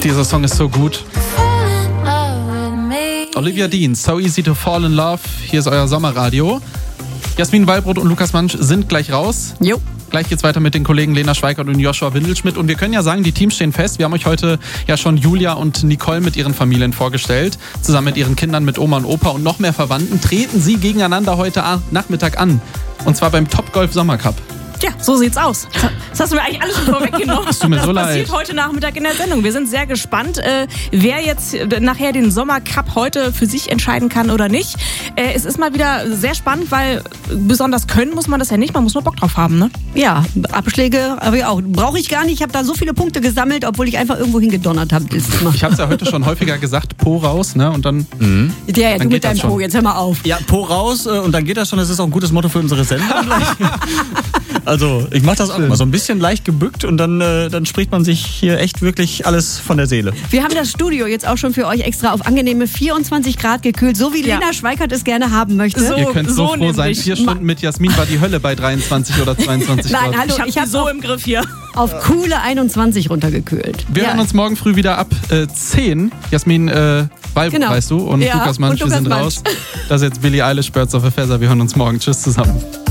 Dieser Song ist so gut. Olivia Dean, So Easy to Fall in Love. Hier ist euer Sommerradio. Jasmin Wallbrot und Lukas Mansch sind gleich raus. Jo. Gleich geht's weiter mit den Kollegen Lena Schweikert und Joshua Windelschmidt. Und wir können ja sagen, die Teams stehen fest. Wir haben euch heute ja schon Julia und Nicole mit ihren Familien vorgestellt. Zusammen mit ihren Kindern, mit Oma und Opa und noch mehr Verwandten treten sie gegeneinander heute Nachmittag an. Und zwar beim Topgolf Sommercup. Ja, so sieht's aus. Das hast du mir eigentlich alles schon vorweggenommen. Es tut mir so leid. Das passiert heute Nachmittag in der Sendung. Wir sind sehr gespannt, wer jetzt nachher den Sommercup heute für sich entscheiden kann oder nicht. Es ist mal wieder sehr spannend, weil besonders können muss man das ja nicht. Man muss nur Bock drauf haben, ne? Ja, Abschläge habe ich auch. Brauche ich gar nicht. Ich habe da so viele Punkte gesammelt, obwohl ich einfach irgendwo hingedonnert habe. Ich habe es ja heute schon häufiger gesagt, Po raus, ne? Und dann. Ja, dann du mit deinem Po, jetzt hör mal auf. Ja, Po raus und dann geht das schon. Das ist auch ein gutes Motto für unsere Sendung. Also, ich mache das auch immer so ein bisschen leicht gebückt und dann spricht man sich hier echt wirklich alles von der Seele. Wir haben das Studio jetzt auch schon für euch extra auf angenehme 24 Grad gekühlt, so wie Lena Schweikert es gerne haben möchte. Ihr könnt so froh sein, 4 Stunden mit Jasmin war die Hölle bei 23 oder 22 Grad. Nein, hallo, ich habe so im Griff hier. Auf coole 21 runtergekühlt. Wir hören uns morgen früh wieder ab 10. Jasmin Wallbrot, weißt du, und Lukas Mansch, wir sind raus. Das ist jetzt Billie Eilish, Birds of a Feather. Wir hören uns morgen. Tschüss zusammen.